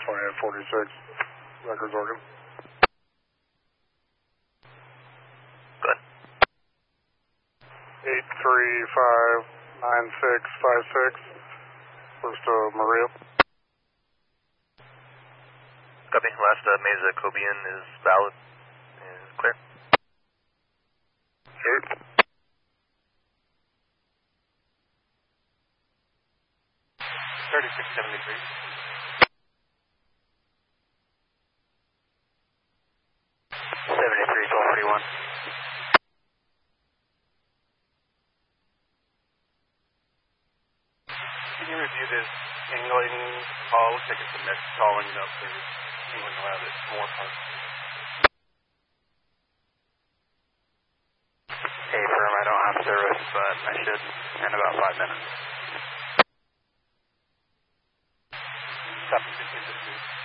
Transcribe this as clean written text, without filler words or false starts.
2846, records organ. Good. 8359656, first Maria. Copy. Last Mesa Cobian is valid and clear. Sure. 3673. 73-1241. Can you review this angling call? Looks like it's a mix calling up the angling around it more parts. Hey, firm, I don't have service, but I should in about 5 minutes. Copy 1553.